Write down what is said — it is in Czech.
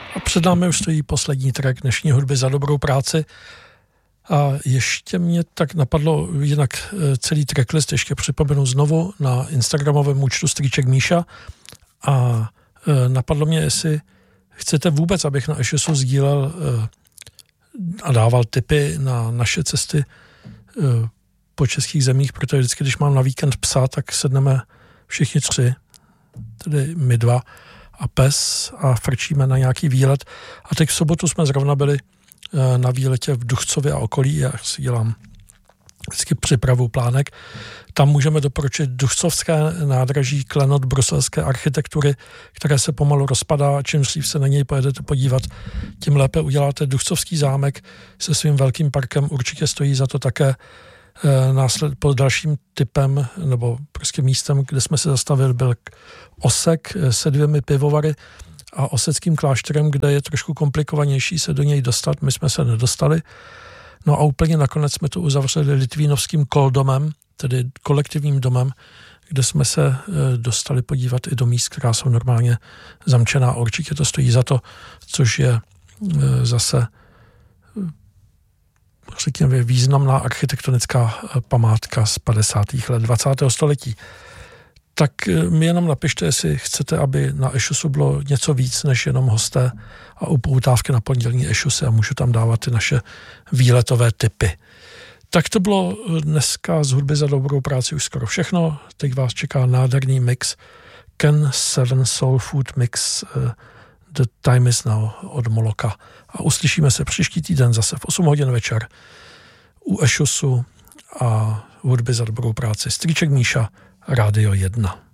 A před námi už stojí poslední track dnešní hudby za dobrou práci. A ještě mě tak napadlo, jinak celý tracklist ještě připomenu znovu na instagramovém účtu Strýček Míša. A napadlo mě, jestli chcete vůbec, abych na Ešusu sdílel a dával tipy na naše cesty po českých zemích, protože vždycky, když mám na víkend psa, tak sedneme všichni tři, tedy my dva a pes a frčíme na nějaký výlet. A teď v sobotu jsme zrovna byli na výletě v Duchcově a okolí. Já si dělám vždycky přípravu plánek. Tam můžeme doporučit Duchcovské nádraží, klenot bruselské architektury, které se pomalu rozpadá. Čím dřív se na něj pojedete podívat, tím lépe uděláte. Duchcovský zámek se svým velkým parkem určitě stojí za to také. Pod dalším typem nebo prostě místem, kde jsme se zastavili, byl Osek se 2 pivovary a Oseckým klášterem, kde je trošku komplikovanější se do něj dostat. My jsme se nedostali. No a úplně nakonec jsme to uzavřeli Litvínovským koldomem, tedy kolektivním domem, kde jsme se dostali podívat i do míst, která jsou normálně zamčená. Určitě to stojí za to, což je zase řekněme významná architektonická památka z 50. let 20. století. Tak mi jenom napište, jestli chcete, aby na Ešusu bylo něco víc než jenom hosté a upoutávky na pondělní Ešusy a můžu tam dávat ty naše výletové tipy. Tak to bylo dneska z hudby za dobrou práci už skoro všechno. Teď vás čeká nádherný mix Ken 7 Soul Food Mix The Time Is Now od Moloka. A uslyšíme se příští týden zase v 8 hodin večer u Ešusu a hudby za dobrou práci. Strýček Míša, Rádio 1.